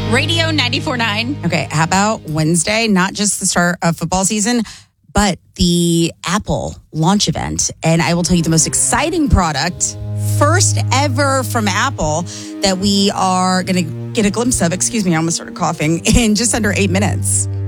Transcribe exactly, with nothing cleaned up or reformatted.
Radio ninety-four point nine. Okay, how about Wednesday? Not just the start of football season, but the Apple launch event. And I will tell you the most exciting product, first ever from Apple, that we are going to get a glimpse of. Excuse me, I almost started coughing in just under eight minutes.